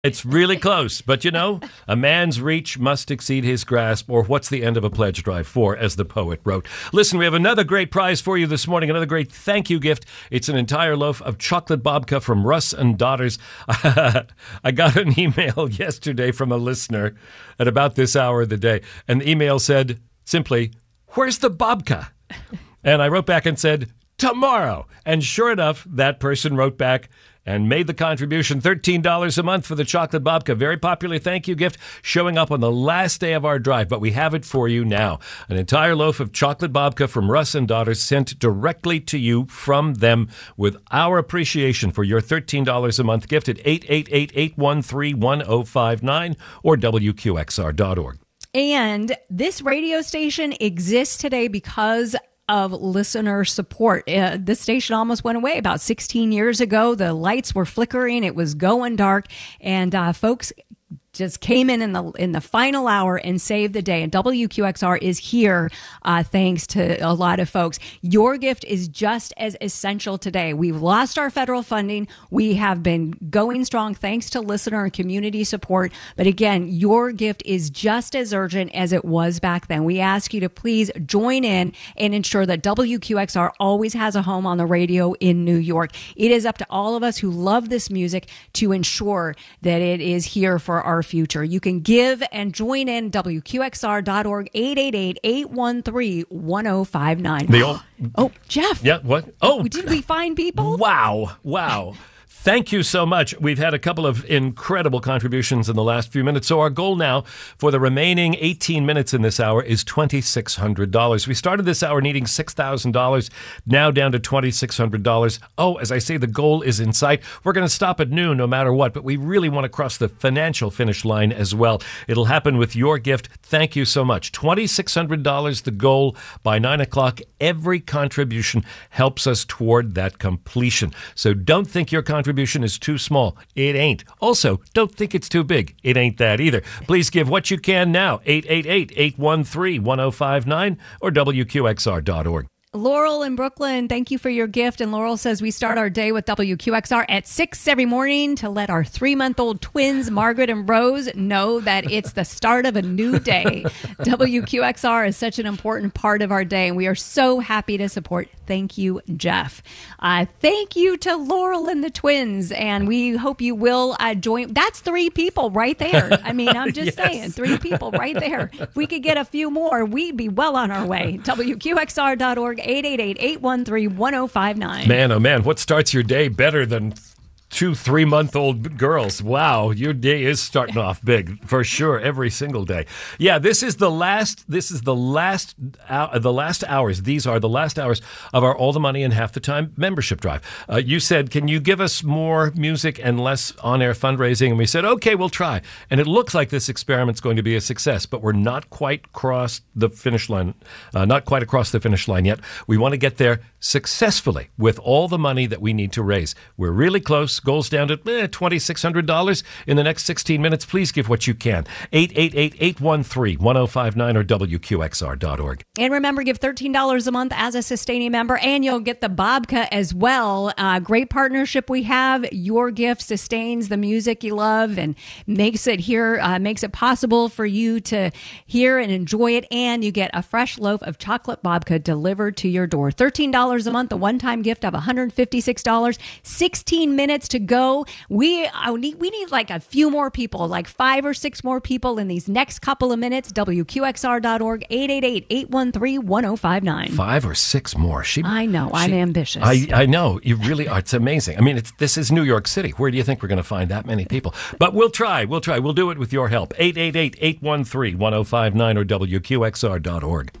It's really close, but a man's reach must exceed his grasp, or what's the end of a pledge drive for, as the poet wrote. Listen, we have another great prize for you this morning, another great thank you gift. It's an entire loaf of chocolate babka from Russ and Daughters. I got an email yesterday from a listener at about this hour of the day, and the email said simply, "Where's the babka?" And I wrote back and said, "Tomorrow." And sure enough, that person wrote back and made the contribution, $13 a month for the chocolate babka. Very popular thank you gift, showing up on the last day of our drive, but we have it for you now. An entire loaf of chocolate babka from Russ and Daughters, sent directly to you from them, with our appreciation for your $13 a month gift at 888-813-1059 or WQXR.org. And this radio station exists today because of listener support. This station almost went away about 16 years ago. The lights were flickering. It was going dark. And folks just came in the final hour and saved the day. And WQXR is here thanks to a lot of folks. Your gift is just as essential today. We've lost our federal funding. We have been going strong thanks to listener and community support. But again, your gift is just as urgent as it was back then. We ask you to please join in and ensure that WQXR always has a home on the radio in New York. It is up to all of us who love this music to ensure that it is here for our future. You can give and join in WQXR.org, 888-813-1059. Oh, Jeff. Yeah, what? Oh. Did we find people? Wow. Thank you so much. We've had a couple of incredible contributions in the last few minutes. So our goal now for the remaining 18 minutes in this hour is $2,600. We started this hour needing $6,000, now down to $2,600. Oh, as I say, the goal is in sight. We're going to stop at noon no matter what, but we really want to cross the financial finish line as well. It'll happen with your gift. Thank you so much. $2,600, the goal by 9 o'clock. Every contribution helps us toward that completion. So don't think your contribution is too small. It ain't. Also, don't think it's too big. It ain't that either. Please give what you can now. 888-813-1059 or WQXR.org. Laurel in Brooklyn, thank you for your gift. And Laurel says we start our day with WQXR at 6 every morning to let our 3-month-old twins, Margaret and Rose, know that it's the start of a new day. WQXR is such an important part of our day, and we are so happy to support. Thank you, Jeff. Thank you to Laurel and the twins, and we hope you will join. That's 3 people right there. I mean, I'm just saying, 3 people right there. If we could get a few more, we'd be well on our way. WQXR.org. 888-813-1059. Man, oh man, what starts your day better than 2 3-month-old girls? Wow, your day is starting off big for sure, every single day. Yeah, this is the last hours. These are the last hours of our All the Money in Half the Time membership drive. You said, can you give us more music and less on-air fundraising? And we said, okay, we'll try. And it looks like this experiment's going to be a success, but we're not quite across the finish line yet. We want to get there successfully with all the money that we need to raise. We're really close. Goals down to $2,600 in the next 16 minutes. Please give what you can. 888-813-1059 or WQXR.org. And remember, give $13 a month as a sustaining member, and you'll get the babka as well. Great partnership we have. Your gift sustains the music you love and makes it possible for you to hear and enjoy it. And you get a fresh loaf of chocolate babka delivered to your door. $13 a month, a one-time gift of $156. 16 minutes to go. We need like a few more people, like 5 or 6 more people in these next couple of minutes. WQXR.org, 888-813-1059. 5 or 6 more. I know. I'm ambitious. I know. You really are. It's amazing. I mean, this is New York City. Where do you think we're going to find that many people? But we'll try. We'll do it with your help. 888-813-1059 or WQXR.org.